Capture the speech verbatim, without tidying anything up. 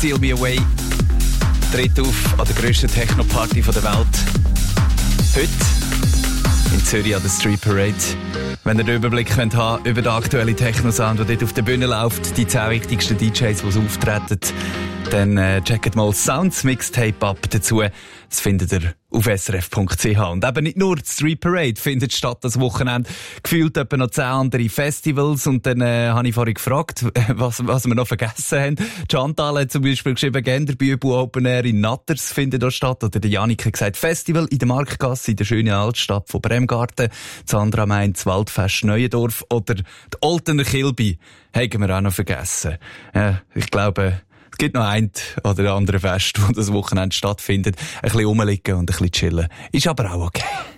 Steal Me Away. Tritt auf an der grössten Techno-Party der Welt. Heute in Zürich an der Street Parade. Wenn ihr den Überblick könnt haben über den aktuellen Techno-Sound, der dort auf der Bühne läuft, die zehn wichtigsten D Js, die auftreten, dann äh, checkt mal Sounds Mixtape ab dazu. Das findet ihr auf s r f punkt c h. Und eben nicht nur die Street Parade findet statt das Wochenende. Gefühlt etwa noch zehn andere Festivals. Und dann äh, habe ich vorhin gefragt, was, was wir noch vergessen haben. Chantal hat zum Beispiel geschrieben, Genderbübel Open Air in Natters findet da statt. Oder der Janik hat gesagt, Festival in der Marktgasse in der schönen Altstadt von Bremgarten. Sandra meint das Waldfest Neuendorf. Oder die Oltener Kilby haben wir auch noch vergessen. Ja, ich glaube, es gibt noch ein oder andere Fest, das das Wochenende stattfindet. Ein bisschen rumliegen und ein bisschen chillen. Ist aber auch okay.